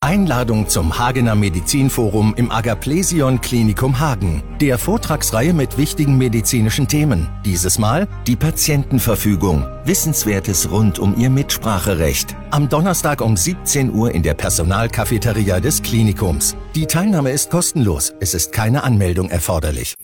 Einladung zum Hagener Medizinforum im Agaplesion Klinikum Hagen, der Vortragsreihe mit wichtigen medizinischen Themen. Dieses Mal die Patientenverfügung. Wissenswertes rund um ihr Mitspracherecht. Am Donnerstag um 17 Uhr in der Personalcafeteria des Klinikums. Die Teilnahme ist kostenlos. Es ist keine Anmeldung erforderlich.